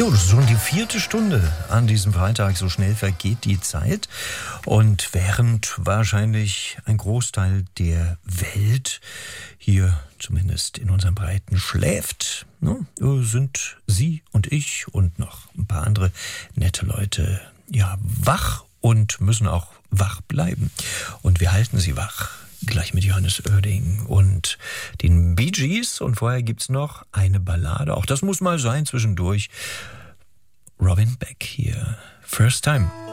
Jo, das ist schon die 4. Stunde an diesem Freitag. So schnell vergeht die Zeit. Und während wahrscheinlich ein Großteil der Welt hier zumindest in unseren Breiten schläft, ne, sind Sie und ich und noch ein paar andere nette Leute ja wach und müssen auch wach bleiben. Und wir halten Sie wach. Gleich mit Johannes Oerding und den Bee Gees. Und vorher gibt's noch eine Ballade. Auch das muss mal sein zwischendurch. Robin Beck hier. First Time.